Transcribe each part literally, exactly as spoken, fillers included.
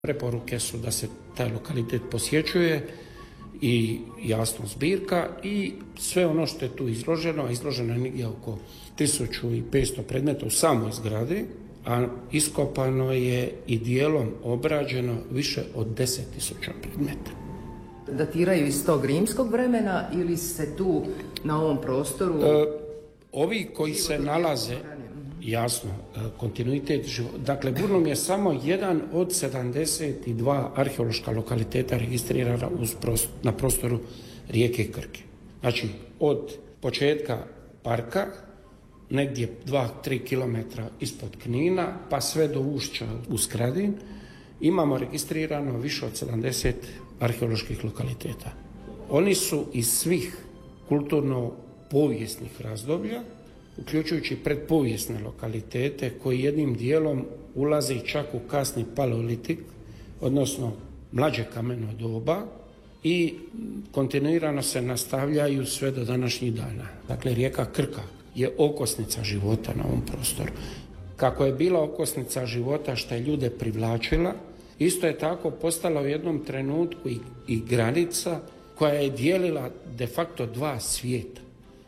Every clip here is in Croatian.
Preporuke su da se taj lokalitet posjećuje i jasno zbirka i sve ono što je tu izloženo, a izloženo je negdje oko tisuću petsto predmeta u samoj zgradi, a iskopano je i dijelom obrađeno više od deset tisuća predmeta. Datiraju iz tog rimskog vremena ili se tu na ovom prostoru... E, ovi koji se nalaze, jasno, kontinuitet života. Dakle, Burnum je samo jedan od sedamdeset dva arheološka lokaliteta registrirana uz prostor, na prostoru rijeke Krke. Znači, od početka parka, negdje dva do tri kilometra ispod Knina, pa sve do ušća u Skradin, imamo registrirano više od sedamdeset arheoloških lokaliteta. Oni su iz svih kulturno-povijesnih razdoblja, uključujući predpovijesne lokalitete koji jednim dijelom ulaze čak u kasni paleolitik, odnosno mlađe kameno doba, i kontinuirano se nastavljaju sve do današnjih dana. Dakle, rijeka Krka je okosnica života na ovom prostoru. Kako je bila okosnica života što je ljude privlačila, isto je tako postala u jednom trenutku i, i granica koja je dijelila de facto dva svijeta.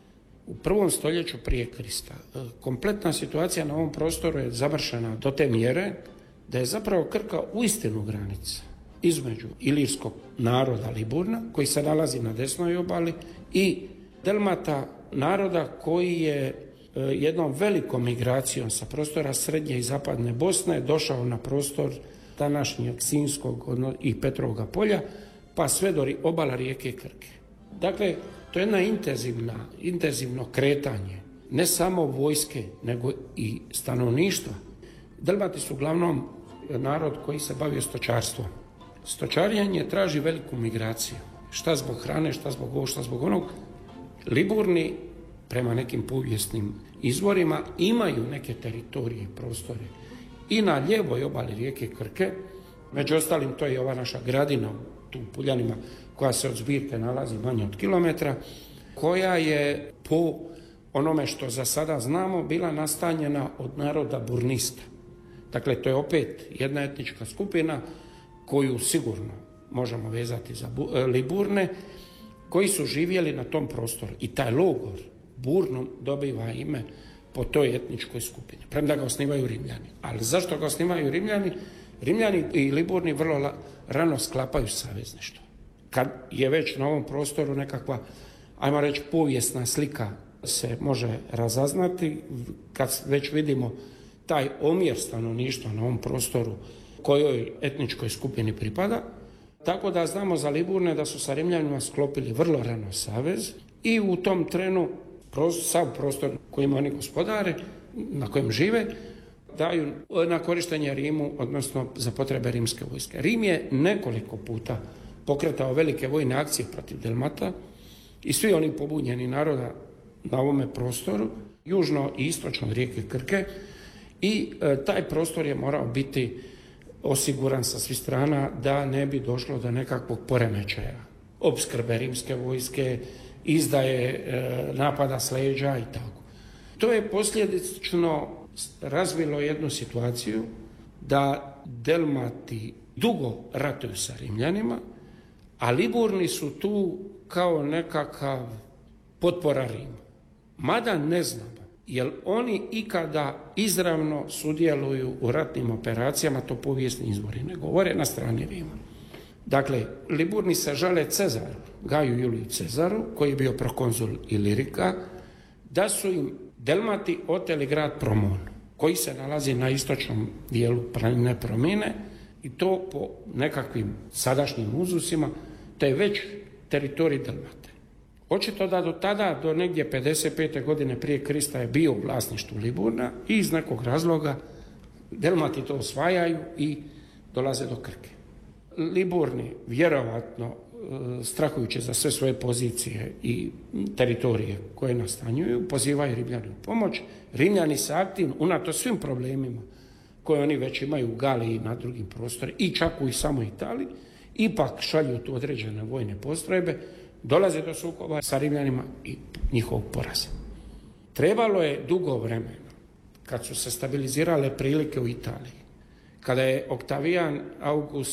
U prvom stoljeću prije Krista kompletna situacija na ovom prostoru je završena do te mjere da je zapravo Krka uistinu granica između ilirskog naroda Liburna, koji se nalazi na desnoj obali, i Delmata, naroda koji je jednom velikom migracijom sa prostora srednje i zapadne Bosne došao na prostor današnjeg Sinjskog i Petrovoga polja, pa sve do obala rijeke Krke. Dakle, to je jedna intenzivna, intenzivno kretanje, ne samo vojske, nego i stanovništva. Delmati su uglavnom narod koji se bavio stočarstvom. Stočarenje traži veliku migraciju. Šta zbog hrane, šta zbog ovog, šta zbog onog. Liburni, prema nekim povijesnim izvorima, imaju neke teritorije i prostore i na lijevoj obali rijeke Krke, među ostalim to je ova naša gradina tu u Puljanima, koja se od zbirke nalazi manje od kilometra, koja je po onome što za sada znamo bila nastanjena od naroda Burnista. Dakle, to je opet jedna etnička skupina koju sigurno možemo vezati za Liburne, koji su živjeli na tom prostoru. I taj logor Burnum dobiva ime po toj etničkoj skupini, premda ga osnivaju Rimljani. Ali zašto ga osnivaju Rimljani? Rimljani i Liburni vrlo rano sklapaju savezništvo. Kad je već na ovom prostoru nekakva, ajmo reći, povijesna slika se može razaznati, kad već vidimo taj omjer stanovništva na ovom prostoru kojoj etničkoj skupini pripada, tako da znamo za Liburne da su sa Rimljanima sklopili vrlo rano savez i u tom trenu sav prostor kojim oni gospodare, na kojem žive, daju na korištenje Rimu, odnosno za potrebe rimske vojske. Rim je nekoliko puta pokretao velike vojne akcije protiv Delmata i svi oni pobunjeni naroda na ovome prostoru, južno i istočno rijeke Krke, i e, taj prostor je morao biti osiguran sa svih strana da ne bi došlo do nekakvog poremećaja, opskrbe rimske vojske, izdaje e, napada s leđa i tako. To je posljedično razvilo jednu situaciju da Delmati dugo ratuju sa Rimljanima, a Liburni su tu kao nekakav potpora Rimu. Mada ne znamo, jer oni ikada izravno sudjeluju u ratnim operacijama, to povijesni izvori ne govore, na strani Rima. Dakle, Liburni se žale Cezaru, Gaju Juliju Cezaru, koji je bio prokonzul Ilirika, da su im Delmati oteli grad Promon, koji se nalazi na istočnom dijelu planine Promine, i to po nekakvim sadašnjim uzusima, to je već teritorij Delmate. Očito da do tada, do negdje pedeset pete godine prije Krista, je bio u vlasništvu Liburna i iz nekog razloga Delmati to osvajaju i dolaze do Krke. Liburni, vjerovatno strahujući za sve svoje pozicije i teritorije koje nastanjuju, pozivaju Rimljani u pomoć. Rimljani se aktivno, unatoč svim problemima koje oni već imaju u Galiji i na drugim prostorima, i čak u samoj Italiji, ipak šalju tu određene vojne postrojbe, dolaze do sukoba sa Rimljanima i njihovog poraza. Trebalo je dugo vremena, kad su se stabilizirale prilike u Italiji, Kada je Oktavijan August